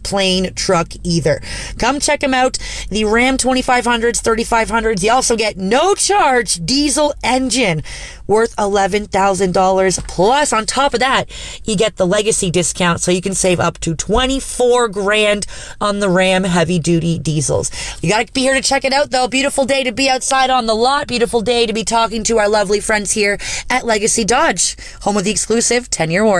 plain truck either. Come check them out. The Ram 2500s, 3500s. You also get no charge diesel engine worth $11,000. Plus, on top of that, you get the legacy discount, so you can save up to $24,000 on the Ram heavy duty diesels. You got to be here to check it out, though. Beautiful day to be outside on the lot. Beautiful day to be talking to our lovely friends here at Legacy Dodge, home of the exclusive 10-year warranty.